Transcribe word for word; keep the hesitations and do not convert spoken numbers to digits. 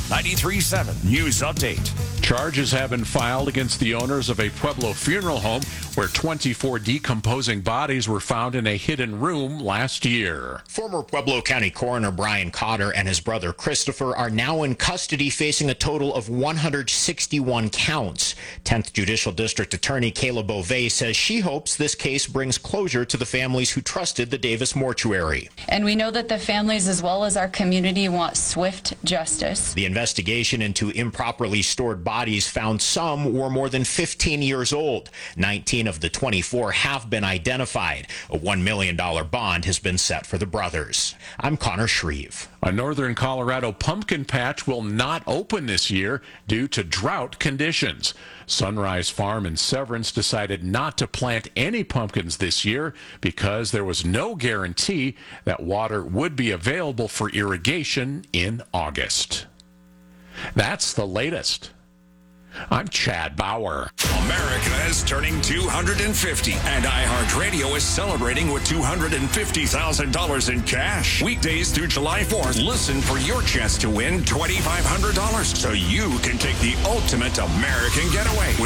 ninety-three point seven News Update. Charges have been filed against the owners of a Pueblo funeral home where twenty-four decomposing bodies were found in a hidden room last year. Former Pueblo County Coroner Brian Cotter and his brother Christopher are now in custody facing a total of one hundred sixty-one counts. tenth Judicial District Attorney Kayla Beauvais says she hopes this case brings closure to the families who trusted the Davis mortuary. And we know that the families as well as our community want swift justice. The investigation into improperly stored bodies found some were more than fifteen years old. nineteen of the twenty-four have been identified. A one million dollars bond has been set for the brothers. I'm Connor Shreve. A northern Colorado pumpkin patch will not open this year due to drought conditions. Sunrise Farm in Severance decided not to plant any pumpkins this year because there was no guarantee that water would be available for irrigation in August. That's the latest. I'm Chad Bauer. America is turning two hundred fifty, and iHeartRadio is celebrating with two hundred fifty thousand dollars in cash. Weekdays through July fourth, listen for your chance to win twenty-five hundred dollars so you can take the ultimate American getaway with